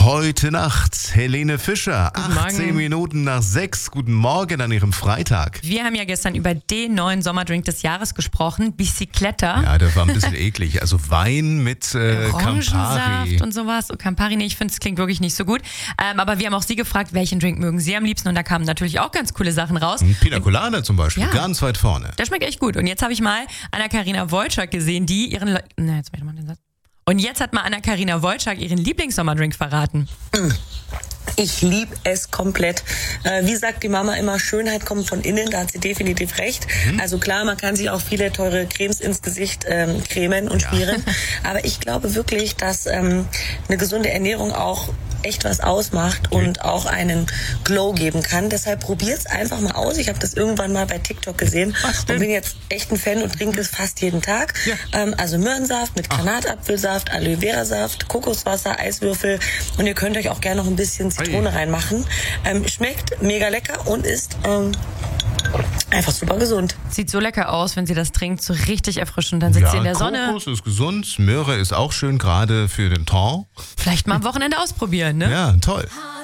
Heute Nacht Helene Fischer, Guten 18 Morgen. Minuten nach 6. Guten Morgen an Ihrem Freitag. Wir haben ja gestern über den neuen Sommerdrink des Jahres gesprochen, Bicicletta. Ja, der war ein bisschen eklig. Also Wein mit Orangensaft Campari. und sowas. Oh, Campari, nee, ich finde, es klingt wirklich nicht so gut. Aber wir haben auch Sie gefragt, welchen Drink mögen Sie am liebsten? Und da kamen natürlich auch ganz coole Sachen raus. Pina Colada zum Beispiel, Ja. ganz weit vorne. Der schmeckt echt gut. Und jetzt habe ich mal Anna-Karina Wojcik gesehen, die ihren... jetzt mach ich mal den Satz. Und jetzt hat mal Anna-Karina Wojcik ihren Lieblings-Sommerdrink verraten. Ich liebe es komplett. Wie sagt die Mama immer, Schönheit kommt von innen, da hat sie definitiv recht. Also klar, man kann sich auch viele teure Cremes ins Gesicht cremen und schmieren. Aber ich glaube wirklich, dass eine gesunde Ernährung auch echt was ausmacht und auch einen Glow geben kann. Deshalb probiert's einfach mal aus. Ich habe das irgendwann mal bei TikTok gesehen und bin jetzt echt ein Fan und trinke es fast jeden Tag. Ja. Also Möhrensaft mit Granatapfelsaft, Aloe Vera Saft, Kokoswasser, Eiswürfel und ihr könnt euch auch gerne noch ein bisschen Zitrone reinmachen. Schmeckt mega lecker und ist einfach super gesund. Sieht so lecker aus, wenn sie das trinkt, so richtig erfrischend. Dann sitzt sie in der Sonne. Kokos ist gesund, Möhre ist auch schön, gerade für den Ton. Vielleicht mal am Wochenende ausprobieren, ne? Ja, toll.